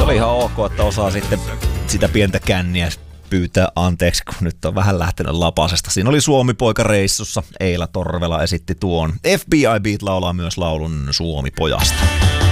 Se oli ihan ok, että osaa sitten sitä pientä känniä pyytää anteeksi, kun nyt on vähän lähtenyt lapasesta. Siinä oli Suomi-poika reissussa. Eila Torvela esitti tuon. FBI Beat laulaa myös laulun Suomi-pojasta.